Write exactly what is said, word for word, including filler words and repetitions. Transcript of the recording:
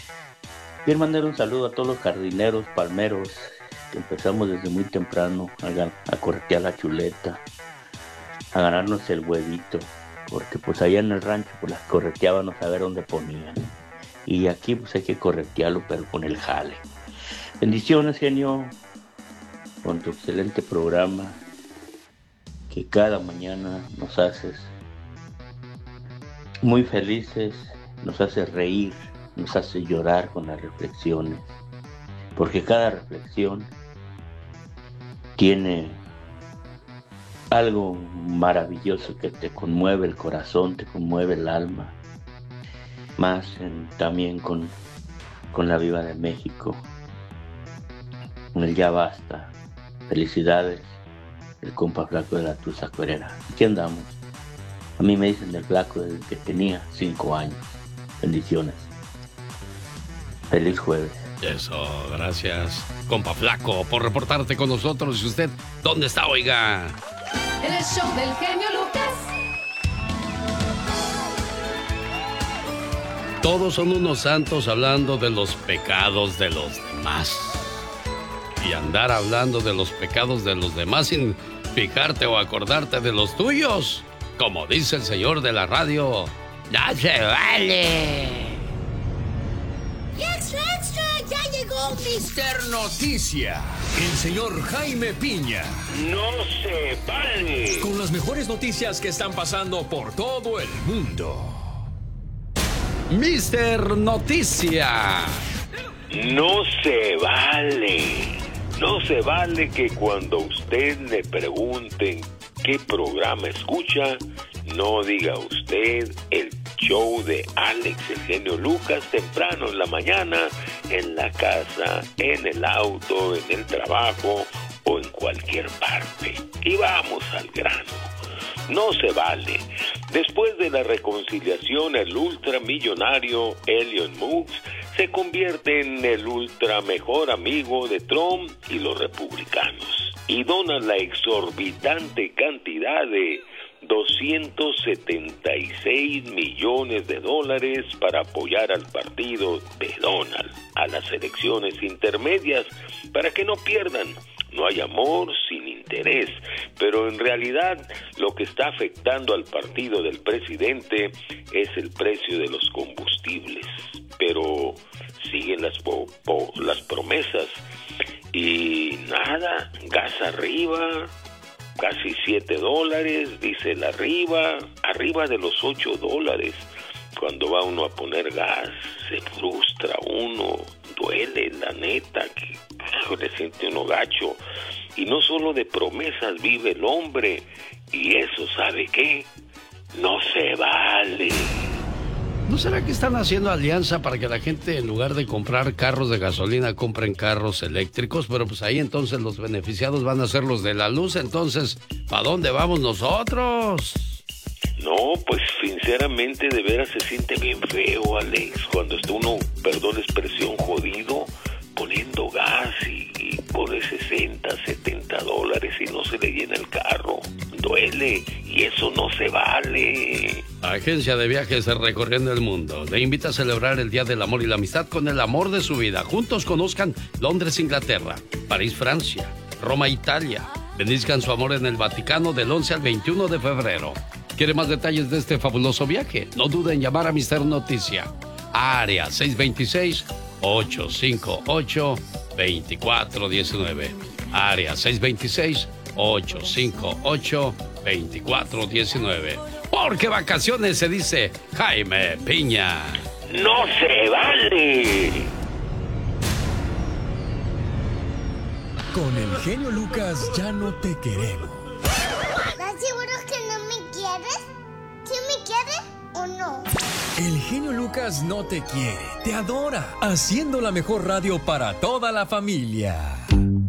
Quiero mandar un saludo a todos los jardineros, palmeros, que empezamos desde muy temprano a, gan- a corretear la chuleta, a ganarnos el huevito, porque pues allá en el rancho pues las correteábamos a ver dónde ponían. Y aquí pues hay que corretearlo, pero con el jale. Bendiciones, genio, con tu excelente programa, que cada mañana nos haces muy felices, nos haces reír, nos haces llorar con las reflexiones, porque cada reflexión tiene algo maravilloso que te conmueve el corazón, te conmueve el alma, más en- también con, con la Viva de México, con el Ya Basta. Felicidades, el compa flaco de la Tusa Cuerera. Aquí andamos. A mí me dicen del flaco desde que tenía cinco años. Bendiciones. Feliz jueves. Eso, gracias, compa Flaco, por reportarte con nosotros. ¿Y usted dónde está, oiga? En el show del genio Lucas. Todos son unos santos hablando de los pecados de los demás. Y andar hablando de los pecados de los demás sin fijarte o acordarte de los tuyos. Como dice el señor de la radio, ¡ya se vale! ¡Y extra, extra! ¡Ya llegó mister Noticia! El señor Jaime Piña. ¡No se vale! Con las mejores noticias que están pasando por todo el mundo. mister Noticia. No se vale. No se vale que cuando usted le pregunten qué programa escucha, no diga usted el show de Alex, el genio Lucas, temprano en la mañana, en la casa, en el auto, en el trabajo o en cualquier parte. Y vamos al grano. No se vale. Después de la reconciliación, el ultramillonario Elon Musk se convierte en el ultra mejor amigo de Trump y los republicanos y dona la exorbitante cantidad de doscientos setenta y seis millones de dólares para apoyar al partido de Donald a las elecciones intermedias para que no pierdan. No hay amor sin interés, pero en realidad lo que está afectando al partido del presidente es el precio de los combustibles. Pero siguen las, po- po- las promesas y nada, gas arriba, casi siete dólares, diésel arriba, arriba de los ocho dólares. Cuando va uno a poner gas, se frustra uno, duele, la neta, que le siente uno gacho. Y no solo de promesas vive el hombre, y eso, ¿sabe qué? No se vale. ¿No será que están haciendo alianza para que la gente, en lugar de comprar carros de gasolina, compren carros eléctricos? Pero pues ahí entonces los beneficiados van a ser los de la luz. Entonces, ¿para dónde vamos nosotros? No, pues sinceramente de veras se siente bien feo, Alex, cuando está uno, perdón la expresión, jodido, poniendo gas y, y pone sesenta, setenta dólares y no se le llena el carro. Duele y eso no se vale. Agencia de viajes recorriendo el mundo le invita a celebrar el Día del Amor y la Amistad con el amor de su vida. Juntos conozcan Londres, Inglaterra, París, Francia, Roma, Italia. Benizcan su amor en el Vaticano del once al veintiuno de febrero. ¿Quiere más detalles de este fabuloso viaje? No dude en llamar a mister Noticia. Área seis dos seis, ocho cinco ocho, dos cuatro uno nueve. Área seis dos seis, ocho cinco ocho, dos cuatro uno nueve. Porque vacaciones se dice Jaime Piña. ¡No se vale! Con el genio Lucas ya no te queremos. ¿Estás seguro que no me quieres? ¿Sí me quieres o no? El genio Lucas no te quiere, te adora, haciendo la mejor radio para toda la familia.